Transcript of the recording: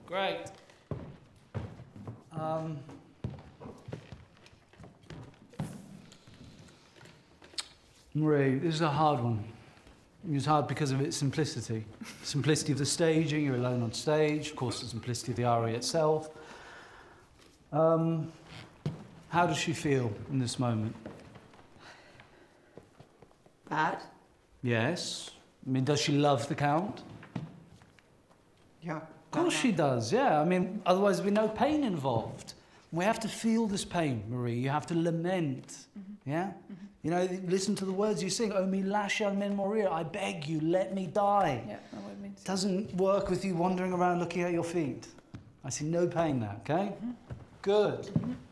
Great. Marie, this is a hard one. It's hard because of its simplicity. Simplicity of the staging, you're alone on stage, of course the simplicity of the aria itself. How does she feel in this moment? Bad? Yes. I mean, does she love the Count? Yeah. Of course she does, yeah. I mean, otherwise there'd be no pain involved. We have to feel this pain, Marie. You have to lament, yeah? You know, listen to the words you sing. O mi lascia men morir. I beg you, let me die. Yeah, that would mean. Doesn't work with you wandering around looking at your feet. I see no pain there, okay? Good.